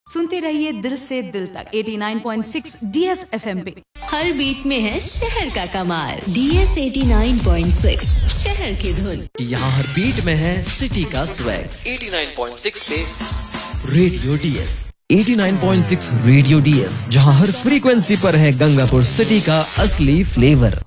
सुनते रहिए दिल से दिल तक 89.6 डीएस एफएम पे। हर बीट में है शहर का कमाल। डीएस 89.6 शहर की धुन। यहाँ हर बीट में है सिटी का स्वैग। 89.6 पे रेडियो डीएस। 89.6 रेडियो डीएस, जहाँ हर फ्रीक्वेंसी पर है गंगापुर सिटी का असली फ्लेवर।